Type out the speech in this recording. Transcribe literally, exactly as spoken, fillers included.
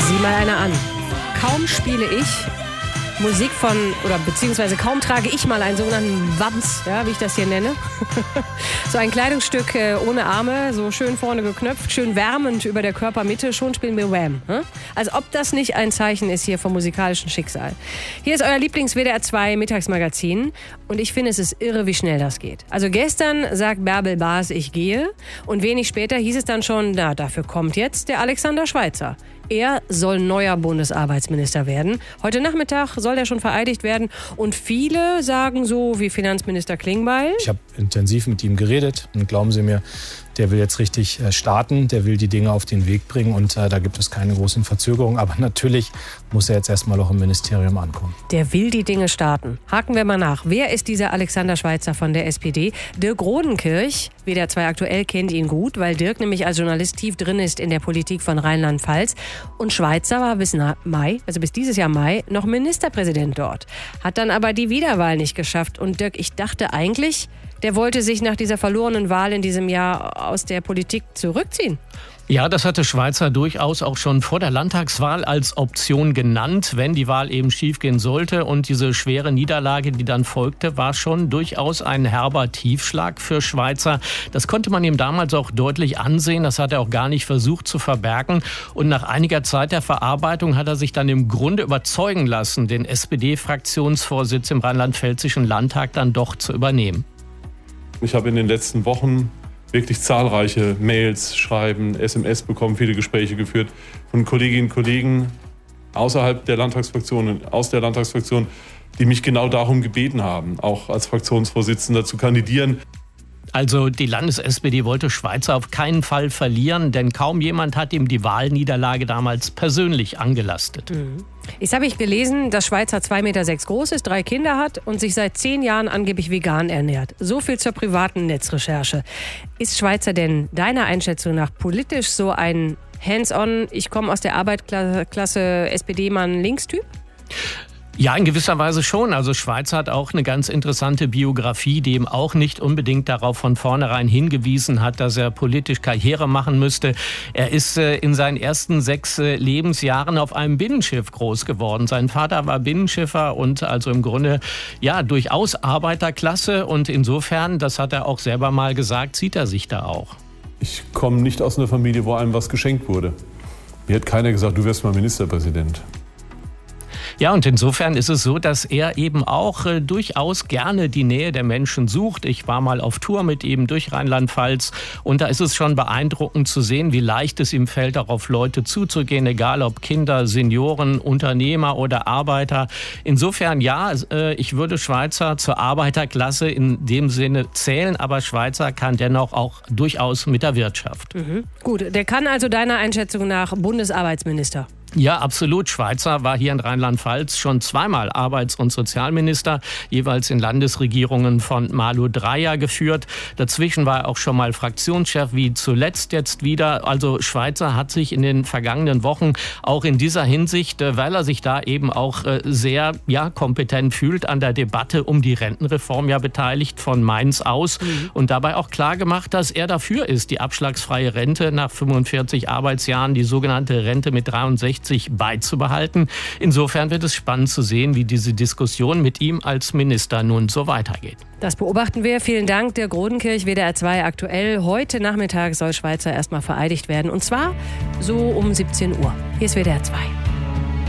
Sieh mal einer an. Kaum spiele ich Musik von, oder beziehungsweise kaum trage ich mal einen sogenannten Wams, ja, wie ich das hier nenne. So ein Kleidungsstück äh, ohne Arme, so schön vorne geknöpft, schön wärmend über der Körpermitte, schon spielen wir Wham. Hm? Als ob das nicht ein Zeichen ist hier vom musikalischen Schicksal. Hier ist euer Lieblings-W D R zwei Mittagsmagazin und ich finde, es ist irre, wie schnell das geht. Also gestern sagt Bärbel Baas, ich gehe, und wenig später hieß es dann schon, na, dafür kommt jetzt der Alexander Schweitzer. Er soll neuer Bundesarbeitsminister werden. Heute Nachmittag soll er schon vereidigt werden. Und viele sagen so wie Finanzminister Klingbeil: Ich habe intensiv mit ihm geredet und glauben Sie mir, der will jetzt richtig starten, der will die Dinge auf den Weg bringen und äh, da gibt es keine großen Verzögerungen. Aber natürlich muss er jetzt erstmal auch im Ministerium ankommen. Der will die Dinge starten. Haken wir mal nach. Wer ist dieser Alexander Schweitzer von der S P D? Dirk Rodenkirch, W D R zwei aktuell, kennt ihn gut, weil Dirk nämlich als Journalist tief drin ist in der Politik von Rheinland-Pfalz. Und Schweitzer war bis Mai, also bis dieses Jahr Mai, noch Ministerpräsident dort. Hat dann aber die Wiederwahl nicht geschafft. Und Dirk, ich dachte eigentlich, der wollte sich nach dieser verlorenen Wahl in diesem Jahr aus der Politik zurückziehen. Ja, das hatte Schweitzer durchaus auch schon vor der Landtagswahl als Option genannt, wenn die Wahl eben schiefgehen sollte. Und diese schwere Niederlage, die dann folgte, war schon durchaus ein herber Tiefschlag für Schweitzer. Das konnte man ihm damals auch deutlich ansehen. Das hat er auch gar nicht versucht zu verbergen. Und nach einiger Zeit der Verarbeitung hat er sich dann im Grunde überzeugen lassen, den S P D-Fraktionsvorsitz im Rheinland-Pfälzischen Landtag dann doch zu übernehmen. Ich habe in den letzten Wochen wirklich zahlreiche Mails, Schreiben, S M S bekommen, viele Gespräche geführt von Kolleginnen und Kollegen außerhalb der Landtagsfraktion und aus der Landtagsfraktion, die mich genau darum gebeten haben, auch als Fraktionsvorsitzender zu kandidieren. Also die Landes-S P D wollte Schweitzer auf keinen Fall verlieren, denn kaum jemand hat ihm die Wahlniederlage damals persönlich angelastet. Mhm. Jetzt habe ich gelesen, dass Schweitzer zwei Meter sechs groß ist, drei Kinder hat und sich seit zehn Jahren angeblich vegan ernährt. So viel zur privaten Netzrecherche. Ist Schweitzer denn deiner Einschätzung nach politisch so ein Hands-on, ich komme aus der Arbeiterklasse S P D-Mann Linkstyp? Ja, in gewisser Weise schon. Also Schweitzer hat auch eine ganz interessante Biografie, die ihm auch nicht unbedingt darauf von vornherein hingewiesen hat, dass er politisch Karriere machen müsste. Er ist äh, in seinen ersten sechs äh, Lebensjahren auf einem Binnenschiff groß geworden. Sein Vater war Binnenschiffer und also im Grunde ja durchaus Arbeiterklasse. Und insofern, das hat er auch selber mal gesagt, sieht er sich da auch. Ich komme nicht aus einer Familie, wo einem was geschenkt wurde. Mir hat keiner gesagt, du wirst mal Ministerpräsident. Ja, und insofern ist es so, dass er eben auch äh, durchaus gerne die Nähe der Menschen sucht. Ich war mal auf Tour mit ihm durch Rheinland-Pfalz und da ist es schon beeindruckend zu sehen, wie leicht es ihm fällt, auch auf Leute zuzugehen, egal ob Kinder, Senioren, Unternehmer oder Arbeiter. Insofern ja, äh, ich würde Schweitzer zur Arbeiterklasse in dem Sinne zählen, aber Schweitzer kann dennoch auch durchaus mit der Wirtschaft. Mhm. Gut, der kann also deiner Einschätzung nach Bundesarbeitsminister? Ja, absolut. Schweitzer war hier in Rheinland-Pfalz schon zweimal Arbeits- und Sozialminister, jeweils in Landesregierungen von Malu Dreyer geführt. Dazwischen war er auch schon mal Fraktionschef, wie zuletzt jetzt wieder. Also Schweitzer hat sich in den vergangenen Wochen auch in dieser Hinsicht, weil er sich da eben auch sehr ja, kompetent fühlt, an der Debatte um die Rentenreform ja beteiligt von Mainz aus mhm. und dabei auch klar gemacht, dass er dafür ist, die abschlagsfreie Rente nach fünfundvierzig Arbeitsjahren, die sogenannte Rente mit dreiundsechzig beizubehalten. Insofern wird es spannend zu sehen, wie diese Diskussion mit ihm als Minister nun so weitergeht. Das beobachten wir. Vielen Dank, Dirk Rodenkirch, W D R zwei aktuell. Heute Nachmittag soll Schweitzer erstmal vereidigt werden und zwar so um siebzehn Uhr. Hier ist W D R zwei.